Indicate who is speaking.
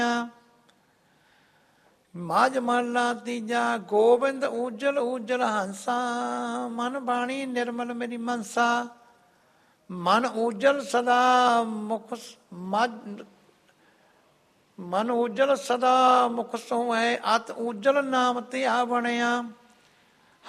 Speaker 1: ਮਾਝ ਮਹਲਾ ਤੀਜਾ। ਗੋਬਿੰਦ ਊਜਲ ਊਜਲ ਹੰਸਾ, ਮਨ ਬਾਣੀ ਨਿਰਮਲ ਮੇਰੀ ਮਨਸਾ। ਮਨ ਊਜਲ ਸਦਾ ਮੁਖ ਮਨ ਊਜਲ ਸਦਾ ਮੁਖ ਸੋਹੈ, ਅਤ ਊਜਲ ਨਾਮ ਧਿਆ ਬਣਿਆ।